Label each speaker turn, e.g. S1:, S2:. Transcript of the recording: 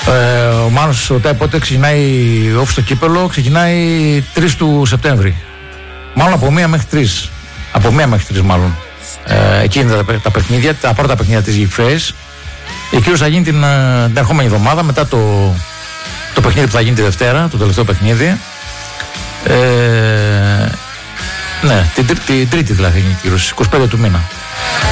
S1: Ο Μάνος ρωτάει πότε ξεκινάει όφη στο κύπελο. Ξεκινάει 3 του Σεπτέμβρη. Μάλλον από 1 μέχρι 3. Από 1 μέχρι 3 μάλλον. Εκεί είναι τα παιχνίδια, τα πρώτα παιχνίδια της Γικφρέης. Εκεί θα γίνει την ερχόμενη εβδομάδα, μετά το παιχνίδι που θα γίνει τη Δευτέρα, το τελευταίο παιχνίδι. Ναι, την Τρίτη δηλαδή είναι η κύρωση, 25 του μήνα.